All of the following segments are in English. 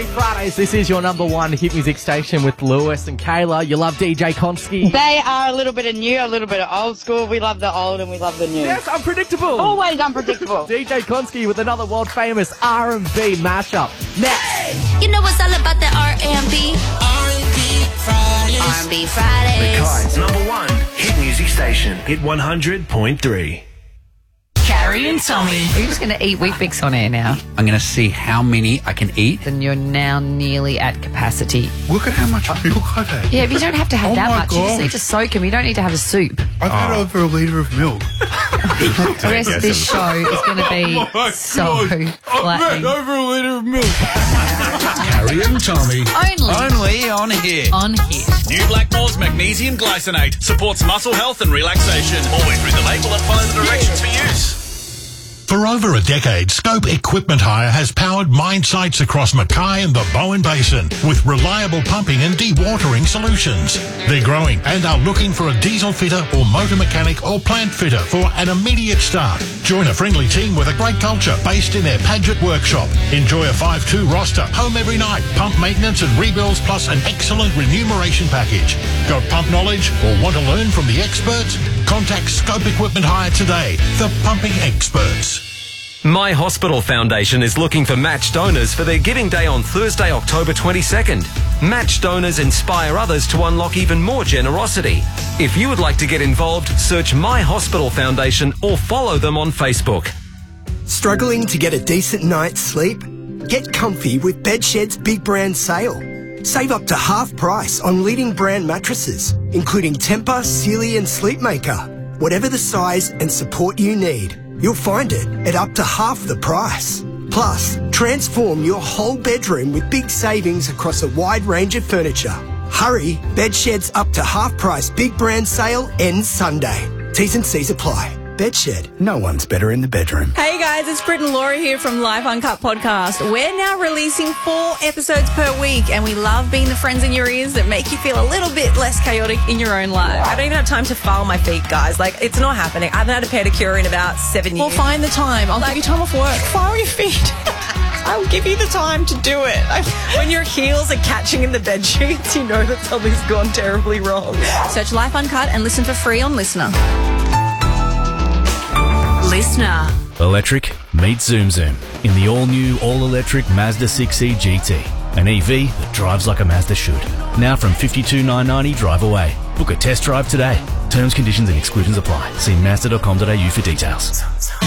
Fridays, this is your number one hit music station with Lewis and Kayla. You love DJ Konski. They are a little bit of new, a little bit of old school. We love the old and we love the new. Yes, unpredictable. Always unpredictable. DJ Konski with another world famous R&B mashup. Next. You know what's all about that R&B? R&B Fridays. Makai's number one hit music station. Hit 100.3. Carrie and Tommy. Are you just going to eat Weet-Bix on air now? I'm going to see how many I can eat. Then you're now nearly at capacity. Look at how much milk I've had. Yeah, but you don't have to have that much. Gosh. You just need to soak them. You don't need to have a soup. I've had over a litre of milk. The rest of this show is going to be so flattening. I've had over a litre of milk. Carrie and Tommy. Only on here. On Hit. New Blackmore's Magnesium Glycinate supports muscle health and relaxation. Always read the label and follow the directions for use. For over a decade, Scope Equipment Hire has powered mine sites across Mackay and the Bowen Basin with reliable pumping and dewatering solutions. They're growing and are looking for a diesel fitter or motor mechanic or plant fitter for an immediate start. Join a friendly team with a great culture based in their Paget workshop. Enjoy a 5-2 roster, home every night, pump maintenance and rebuilds plus an excellent remuneration package. Got pump knowledge or want to learn from the experts? Contact Scope Equipment Hire today, the pumping experts. My Hospital Foundation is looking for match donors for their Giving Day on Thursday, October 22nd. Match donors inspire others to unlock even more generosity. If you would like to get involved, search My Hospital Foundation or follow them on Facebook. Struggling to get a decent night's sleep? Get comfy with Bedshed's Big Brand Sale. Save up to half price on leading brand mattresses, including Tempur, Sealy and Sleepmaker. Whatever the size and support you need, you'll find it at up to half the price. Plus, transform your whole bedroom with big savings across a wide range of furniture. Hurry, Bedshed's up to half price Big Brand Sale ends Sunday. T's and C's apply. Bedshed, no one's better in the bedroom. Hey guys, it's Britt and Laura here from Life Uncut Podcast. We're now releasing 4 episodes per week, and we love being the friends in your ears that make you feel a little bit less chaotic in your own life. I don't even have time to file my feet, guys. Like, it's not happening. I haven't had a pedicure in about 7 years. Well, find the time. I'll give you time off work. File your feet. I'll give you the time to do it. When your heels are catching in the bed sheets, you know that something's gone terribly wrong. Search Life Uncut and listen for free on Listener. Listener. Electric meets Zoom Zoom in the all-new, all-electric Mazda 6e GT. An EV that drives like a Mazda should. Now from $52,990 drive away. Book a test drive today. Terms, conditions and exclusions apply. See Mazda.com.au for details.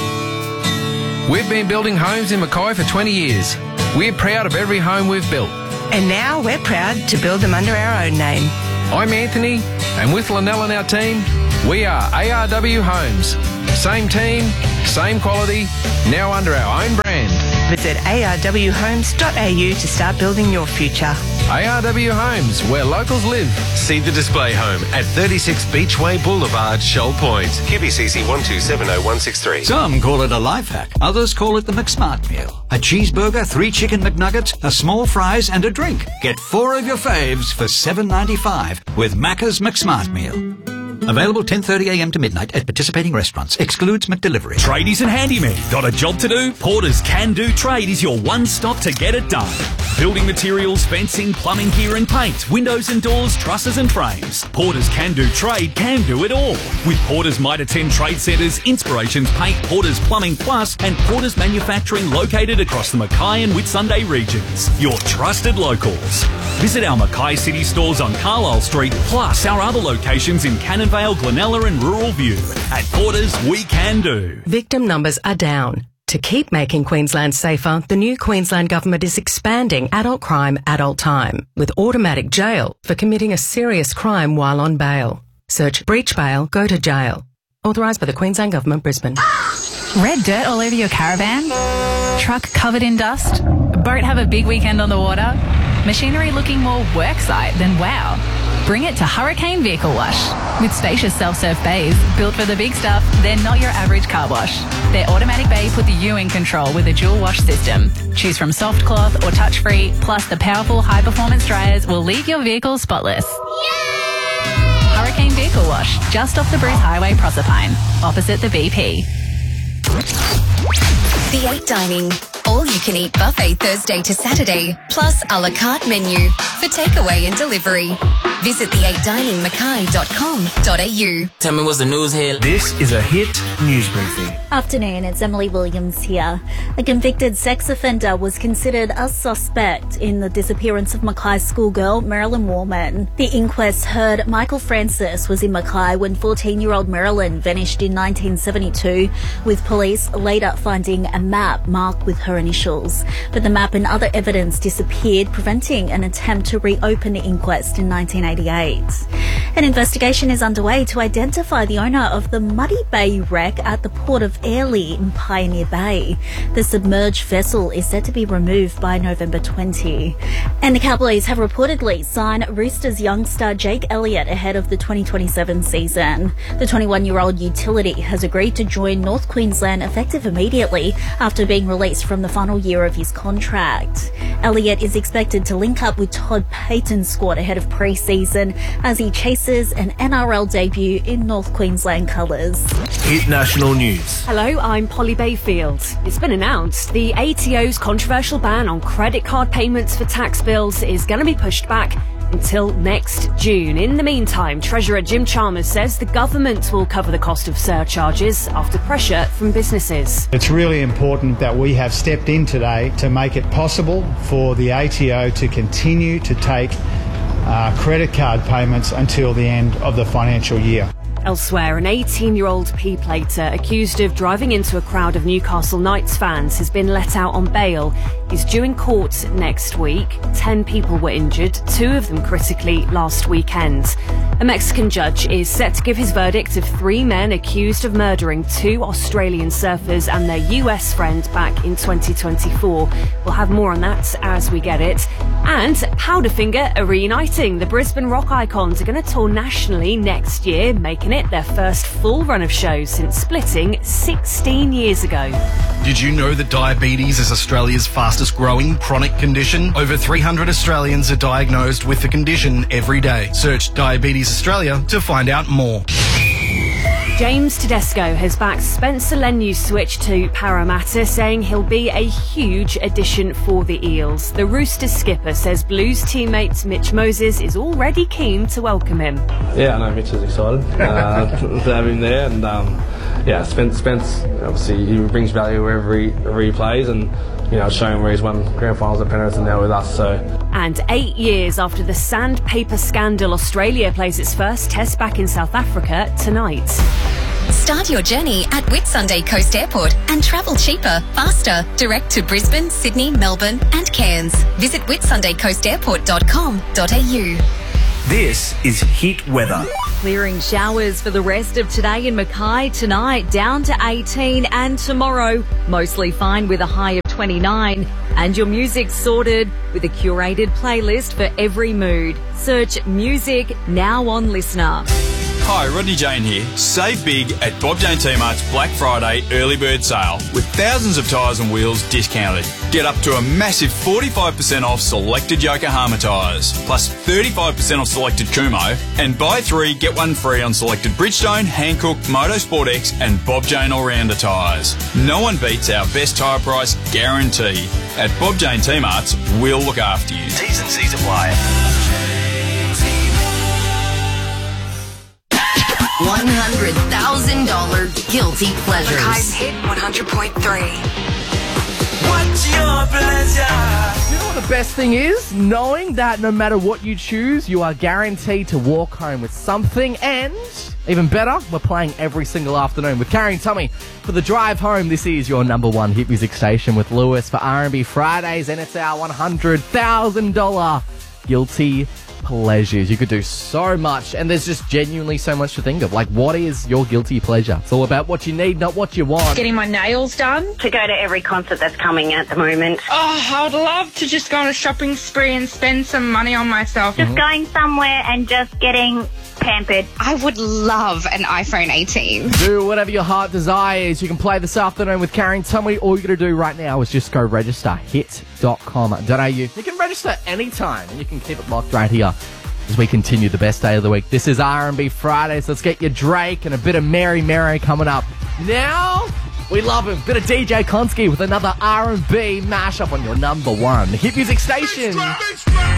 We've been building homes in Mackay for 20 years. We're proud of every home we've built. And now we're proud to build them under our own name. I'm Anthony, and with Lynell and our team, we are ARW Homes. Same team, same quality, now under our own brand. Visit arwhomes.au to start building your future. ARW Homes, where locals live. See the display home at 36 Beachway Boulevard, Shoal Point. QBCC 1270163. Some call it a life hack. Others call it the McSmart meal. A cheeseburger, 3 chicken McNuggets, a small fries and a drink. Get 4 of your faves for $7.95 with Macca's McSmart meal. Available 10:30am to midnight at participating restaurants. Excludes McDelivery. Tradies and handymen. Got a job to do? Porter's Can Do Trade is your one stop to get it done. Building materials, fencing, plumbing gear and paint, windows and doors, trusses and frames. Porter's Can Do Trade can do it all. With Porter's Mitre 10 Trade Centres, Inspirations Paint, Porter's Plumbing Plus and Porter's Manufacturing located across the Mackay and Whitsunday regions. Your trusted locals. Visit our Mackay City stores on Carlisle Street, plus our other locations in Cannonvale, Glenella and Rural View. At Porter's, we can do. Victim numbers are down. To keep making Queensland safer, the new Queensland Government is expanding adult crime, adult time, with automatic jail for committing a serious crime while on bail. Search breach bail, go to jail. Authorised by the Queensland Government, Brisbane. Red dirt all over your caravan? Truck covered in dust? Boat have a big weekend on the water? Machinery looking more worksite than wow? Bring it to Hurricane Vehicle Wash. With spacious self-serve bays built for the big stuff, they're not your average car wash. Their automatic bay puts you in control with a dual wash system. Choose from soft cloth or touch-free, plus the powerful high-performance dryers will leave your vehicle spotless. Hurricane Vehicle Wash, just off the Bruce Highway, Proserpine, opposite the BP. The 8 Dining, all-you-can-eat buffet Thursday to Saturday, plus a la carte menu for takeaway and delivery. Visit the8diningmackay.com.au. Tell me what's the news here. This is a Hit News Briefing. Afternoon, it's Emily Williams here. A convicted sex offender was considered a suspect in the disappearance of Mackay schoolgirl Marilyn Warman. The inquest heard Michael Francis was in Mackay when 14-year-old Marilyn vanished in 1972, with police later finding a map marked with her initials. But the map and other evidence disappeared, preventing an attempt to reopen the inquest in 1988. An investigation is underway to identify the owner of the Muddy Bay wreck at the port of Airlie in Pioneer Bay. The submerged vessel is set to be removed by November 20. And the Cowboys have reportedly signed Roosters youngster Jake Elliott ahead of the 2027 season. The 21-year-old utility has agreed to join North Queensland effective immediately after being released from the final year of his contract. Elliott is expected to link up with Todd Payton's squad ahead of pre-season as he chases an NRL debut in North Queensland colours. Hit National News. Hello, I'm Polly Bayfield. It's been announced the ATO's controversial ban on credit card payments for tax bills is going to be pushed back until next June. In the meantime, Treasurer Jim Chalmers says the government will cover the cost of surcharges after pressure from businesses. It's really important that we have stepped in today to make it possible for the ATO to continue to take credit card payments until the end of the financial year. Elsewhere, an 18-year-old P-plater accused of driving into a crowd of Newcastle Knights fans has been let out on bail. He's due in court next week. 10 people were injured, 2 of them critically last weekend. A Mexican judge is set to give his verdict of 3 men accused of murdering 2 Australian surfers and their US friend back in 2024. We'll have more on that as we get it. And Powderfinger are reuniting. The Brisbane rock icons are going to tour nationally next year, making it their first full run of shows since splitting 16 years ago. Did you know that diabetes is Australia's fastest growing chronic condition? Over 300 Australians are diagnosed with the condition every day. Search Diabetes Australia to find out more. James Tedesco has backed Spencer Lenu's switch to Parramatta, saying he'll be a huge addition for the Eels. The Roosters skipper says Blues teammate Mitch Moses is already keen to welcome him. Yeah, I know Mitch is excited to have him there, and Spence obviously he brings value wherever he plays, and showing where he's won grand finals at Penrith and now with us. And 8 years after the sandpaper scandal, Australia plays its first test back in South Africa tonight. Start your journey at Whitsunday Coast Airport and travel cheaper, faster, direct to Brisbane, Sydney, Melbourne and Cairns. Visit whitSundayCoastAirport.com.au. This is Hit Weather. Clearing showers for the rest of today in Mackay, tonight down to 18 and tomorrow mostly fine with a high of 29. And your music sorted with a curated playlist for every mood. Search music now on Listener. Hi, Rodney Jane here. Save big at Bob Jane T-Mart's Black Friday early bird sale with thousands of tyres and wheels discounted. Get up to a massive 45% off selected Yokohama tyres, plus 35% off selected Kumho, and buy 3, get 1 free on selected Bridgestone, Hankook, Motorsport X and Bob Jane All-Rounder tyres. No one beats our best tyre price guarantee. At Bob Jane T-Mart's, we'll look after you. T's and C's apply. $100,000 guilty pleasures. Mackay's Hit 100.3. What's your pleasure? You know what the best thing is? Knowing that no matter what you choose, you are guaranteed to walk home with something, and even better, we're playing every single afternoon with Carrie and Tommy for the drive home. This is your number one hit music station with Lewis for R&B Fridays, and it's our $100,000 guilty pleasures. You could do so much, and there's just genuinely so much to think of. Like, what is your guilty pleasure? It's all about what you need, not what you want. Getting my nails done. To go to every concert that's coming at the moment. Oh, I would love to just go on a shopping spree and spend some money on myself. Just going somewhere and just getting pampered. I would love an iPhone 18. Do whatever your heart desires. You can play this afternoon with Carrie and Tommy. All you got to do right now is just go register hit.com.au. You can register anytime, and you can keep it locked right here as we continue the best day of the week. This is R&B Fridays. Let's get your Drake and a bit of Mary Mary coming up now. We love him. Bit of DJ Konski with another R&B mashup on your number one hit music station.